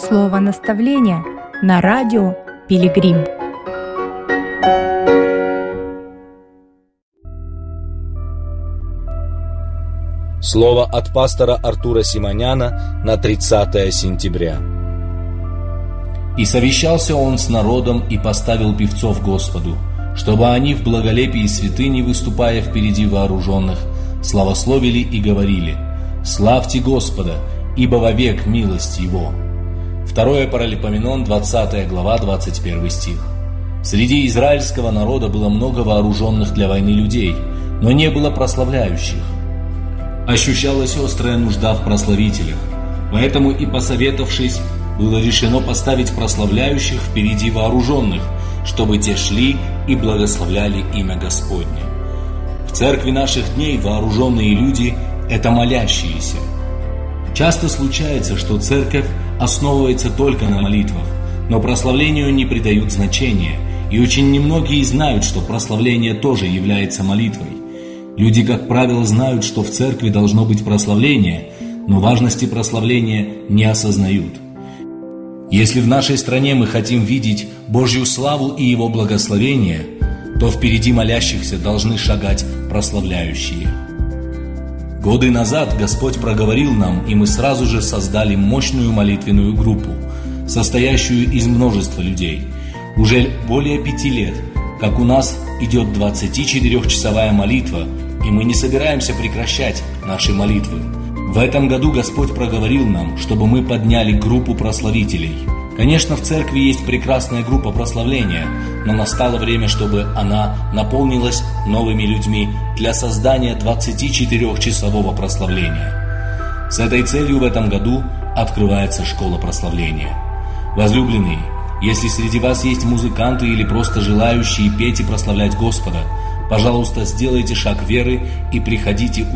Слово наставления на радио Пилигрим. Слово от пастора Артура Симоняна на 30 сентября. «И совещался он с народом и поставил певцов Господу, чтобы они в благолепии святыни, выступая впереди вооруженных, славословили и говорили: славьте Господа, ибо вовек милость Его». 2 Паралипоменон, 20 глава, 21 стих. Среди израильского народа было много вооруженных для войны людей, но не было прославляющих. Ощущалась острая нужда в прославителях, поэтому и посоветовавшись, было решено поставить прославляющих впереди вооруженных, чтобы те шли и благословляли имя Господне. В церкви наших дней вооруженные люди – это молящиеся. Часто случается, что церковь основывается только на молитвах, но прославлению не придают значения, и очень немногие знают, что прославление тоже является молитвой. Люди, как правило, знают, что в церкви должно быть прославление, но важности прославления не осознают. Если в нашей стране мы хотим видеть Божью славу и Его благословение, то впереди молящихся должны шагать прославляющие. Годы назад Господь проговорил нам, и мы сразу же создали мощную молитвенную группу, состоящую из множества людей. Уже более 5 лет, как у нас идет 24-часовая молитва, и мы не собираемся прекращать наши молитвы. В этом году Господь проговорил нам, чтобы мы подняли группу прославителей. Конечно, в церкви есть прекрасная группа прославления, но настало время, чтобы она наполнилась новыми людьми для создания 24-часового прославления. С этой целью в этом году открывается школа прославления. Возлюбленные, если среди вас есть музыканты или просто желающие петь и прославлять Господа, пожалуйста, сделайте шаг веры и приходите